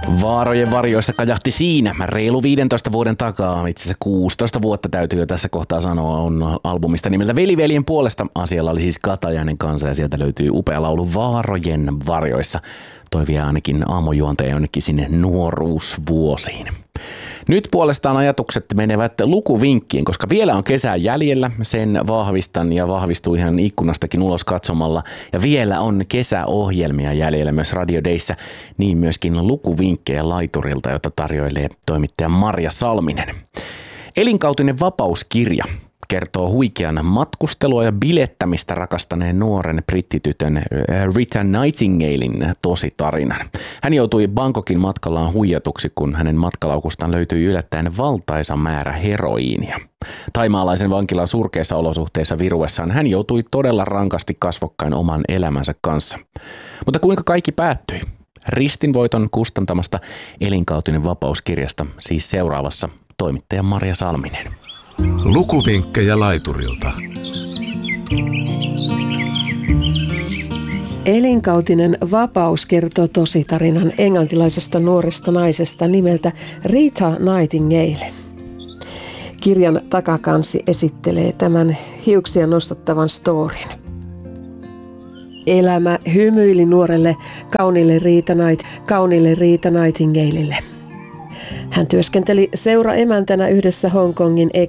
Vaarojen varjoissa kajahti siinä reilu 15 vuoden takaa. Itse asiassa 16 vuotta täytyy jo tässä kohtaa sanoa on albumista nimeltä Veli-veljen puolesta. Asialla oli siis Katajainen kanssa ja sieltä löytyy upea laulu Vaarojen varjoissa. Toi vie ainakin aamujuonteen jonnekin sinne nuoruusvuosiin. Nyt puolestaan ajatukset menevät lukuvinkkiin, koska vielä on kesää jäljellä. Sen vahvistan ja vahvistuu ihan ikkunastakin ulos katsomalla. Ja vielä on kesäohjelmia jäljellä myös Radio Dayssä, niin myöskin lukuvinkkejä laiturilta, jota tarjoilee toimittaja Marja Salminen. Elinkautinen vapauskirja kertoo huikean matkustelua ja bilettämistä rakastaneen nuoren brittitytön Rita Nightingalen tositarinan. Hän joutui Bangkokin matkallaan huijatuksi, kun hänen matkalaukustaan löytyi yllättäen valtaisa määrä heroiinia. Thaimaalaisen vankilan surkeissa olosuhteissa viruessaan hän joutui todella rankasti kasvokkain oman elämänsä kanssa. Mutta kuinka kaikki päättyi? Ristinvoiton kustantamasta Elinkautinen vapauskirjasta siis seuraavassa toimittaja Marja Salminen. Lukuvinkkejä laiturilta. Elinkautinen vapaus kertoo tositarinan englantilaisesta nuoresta naisesta nimeltä Rita Nightingale. Kirjan takakansi esittelee tämän hiuksia nostattavan storin. Elämä hymyili nuorelle kauniille Rita Nightingalelle. Hän työskenteli seuraemäntänä yhdessä Hongkongin